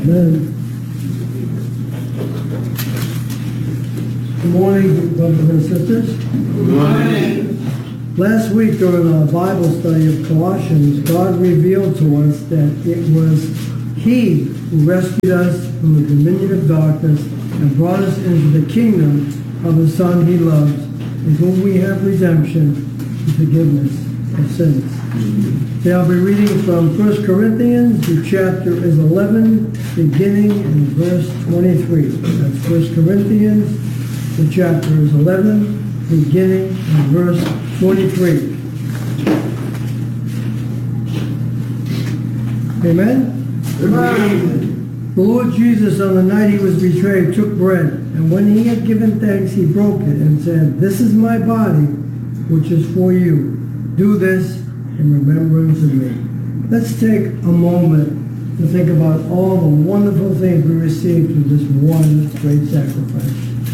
Amen. Good morning, brothers and sisters. Good morning. Last week during our Bible study of Colossians, God revealed to us that it was He who rescued us from the dominion of darkness and brought us into the kingdom of the Son He loves, in whom we have redemption and forgiveness of sins. Today I'll be reading from 1 Corinthians. The chapter is 11, beginning in verse 23. That's 1 Corinthians. The chapter is 11, beginning in verse 23. Amen? Amen. The Lord Jesus, on the night He was betrayed, took bread, and when He had given thanks, He broke it and said, "This is my body, which is for you. Do this in remembrance of me." Let's take a moment to think about all the wonderful things we received through this one great sacrifice.